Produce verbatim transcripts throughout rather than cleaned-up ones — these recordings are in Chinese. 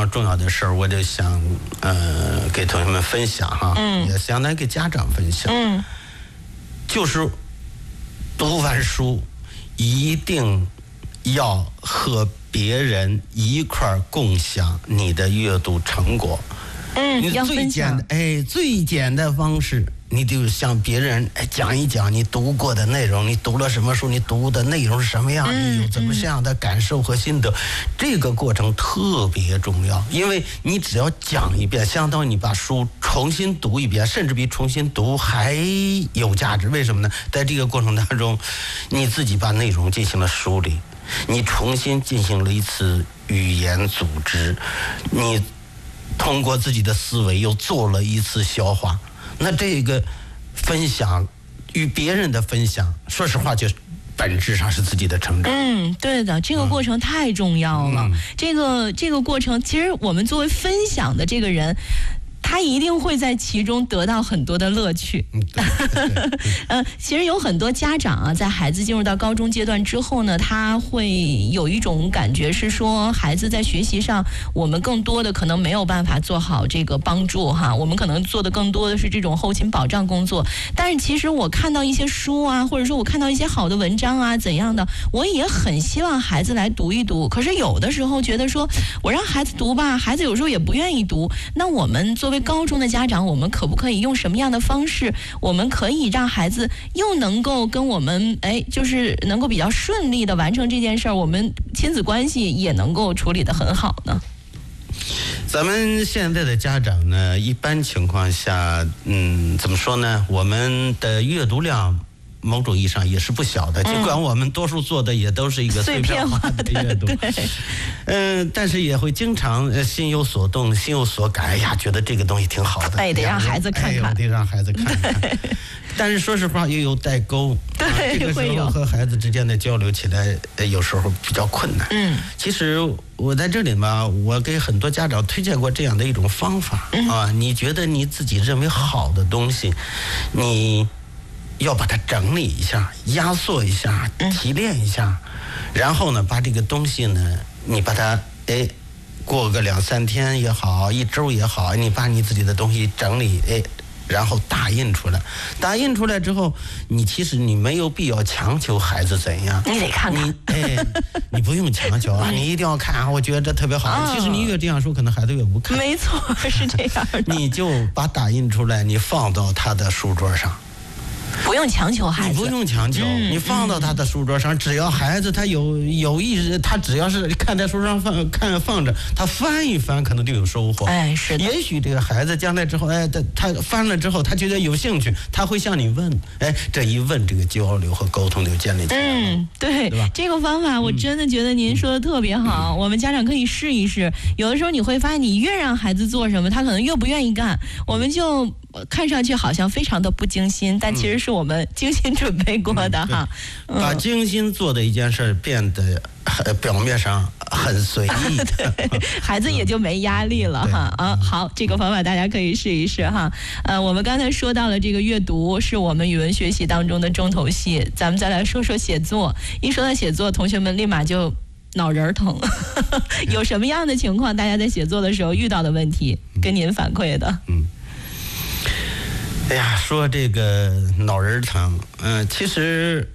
常重要的事儿，我就想呃给同学们分享哈，嗯，也相当于给家长分享，嗯，就是读完书一定要和别人一块儿共享你的阅读成果。 嗯， 你最简的哎，最简的方式，你就向别人哎讲一讲你读过的内容，你读了什么书，你读的内容是什么样，嗯、你有怎么样的感受和心得，嗯、这个过程特别重要，因为你只要讲一遍，相当于你把书重新读一遍，甚至比重新读还有价值。为什么呢？在这个过程当中，你自己把内容进行了梳理，你重新进行了一次语言组织，你通过自己的思维又做了一次消化。那这个分享与别人的分享，说实话就本质上是自己的成长。 嗯，对的，这个过程太重要了。嗯、这个这个过程，其实我们作为分享的这个人，他一定会在其中得到很多的乐趣。呃，其实有很多家长啊，在孩子进入到高中阶段之后呢，他会有一种感觉是说，孩子在学习上，我们更多的可能没有办法做好这个帮助哈，我们可能做的更多的是这种后勤保障工作。但是其实我看到一些书啊，或者说我看到一些好的文章啊，怎样的，我也很希望孩子来读一读。可是有的时候觉得说，我让孩子读吧，孩子有时候也不愿意读。那我们作为高中的家长，我们可不可以用什么样的方式，我们可以让孩子又能够跟我们哎，就是能够比较顺利的完成这件事儿，我们亲子关系也能够处理得很好呢？ 咱们现在的家长呢，一般情况下，嗯，怎么说呢？我们的阅读量某种意义上也是不小的，尽管我们多数做的也都是一个碎片化的阅读，嗯、呃，但是也会经常呃心有所动，心有所感，哎呀，觉得这个东西挺好的， 哎，得让孩子看看， 哎、得让孩子看看。但是说实话，又有代沟， 对， 啊、这个时候和孩子之间的交流起来，呃，有时候比较困难。嗯，其实我在这里嘛，我给很多家长推荐过这样的一种方法、嗯、啊，你觉得你自己认为好的东西，你要把它整理一下，压缩一下，提炼一下，然后呢，把这个东西呢，你把它哎，过个两三天也好，一周也好，你把你自己的东西整理哎。然后打印出来，打印出来之后，你其实你没有必要强求孩子怎样， 你得看看， 你哎，你不用强求啊，你一定要看啊，我觉得这特别好。哦、其实你越这样说，可能孩子越不看。 没错，是这样的。 你就把打印出来，你放到他的书桌上。 不用强求孩子， 你不用强求，嗯、你放到他的书桌上，嗯、只要孩子他有有意识，他只要是看在书上放看放着，他翻一翻，可能就有收获。 哎，是的。 也许这个孩子将来之后，哎，他他翻了之后，他觉得有兴趣，他会向你问，哎，这一问，这个交流和沟通就建立起来了。 嗯，对，对吧？这个方法我真的觉得您说的特别好，嗯、我们家长可以试一试。有的时候你会发现，你越让孩子做什么，他可能越不愿意干。我们就看上去好像非常的不精心，但其实是我们精心准备过的哈。 嗯、把精心做的一件事变得表面上很随意， 对，孩子也就没压力了哈。啊，好，这个方法大家可以试一试哈。呃，我们刚才说到了这个阅读是我们语文学习当中的重头戏，咱们再来说说写作。一说到写作，同学们立马就脑仁疼。有什么样的情况，大家在写作的时候遇到的问题，跟您反馈的？嗯。 哎呀，说这个脑仁疼，嗯、呃，其实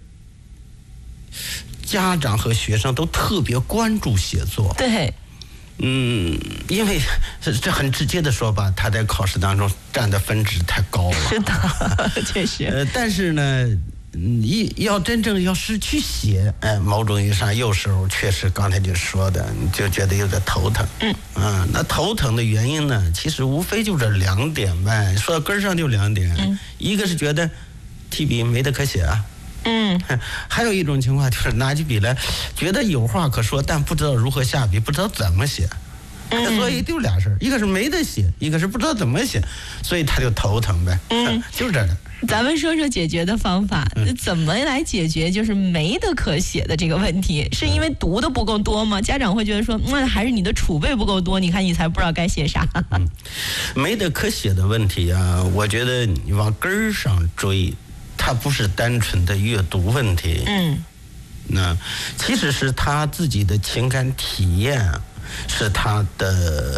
家长和学生都特别关注写作。 对， 嗯，因为这很直接的说吧，他在考试当中占的分值太高了。 是的，确实。 呃，但是呢，一要真正要是去写，哎，某种意义上有时候确实刚才就说的，你就觉得有点头疼。嗯。啊，那头疼的原因呢，其实无非就这两点呗，说到根儿上就两点，嗯、一个是觉得提笔没得可写啊，嗯，还有一种情况就是拿起笔来，觉得有话可说，但不知道如何下笔，不知道怎么写，嗯、所以就俩事儿，一个是没得写，一个是不知道怎么写，所以他就头疼呗，嗯，就是这的。 咱们说说解决的方法，嗯、怎么来解决就是没得可写的这个问题？是因为读的不够多吗？家长会觉得说，那、嗯、还是你的储备不够多，你看你才不知道该写啥。嗯、 没得可写的问题啊，我觉得你往根儿上追，它不是单纯的阅读问题，嗯，那其实是他自己的情感体验，是他的